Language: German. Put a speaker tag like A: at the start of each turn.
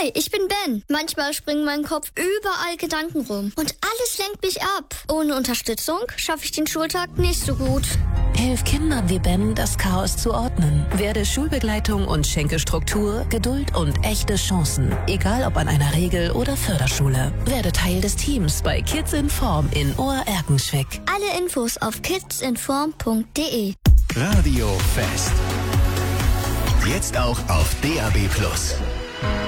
A: Hi, ich bin Ben. Manchmal springt mein Kopf überall Gedanken rum und alles lenkt mich ab. Ohne Unterstützung schaffe ich den Schultag nicht so gut.
B: Hilf Kindern wie Ben, das Chaos zu ordnen. Werde Schulbegleitung und schenke Struktur, Geduld und echte Chancen. Egal ob an einer Regel- oder Förderschule. Werde Teil des Teams bei Kids in Form in Ohr-Erkenschwick.
A: Alle Infos auf kidsinform.de.
C: Radio Fest. Jetzt auch auf DAB+.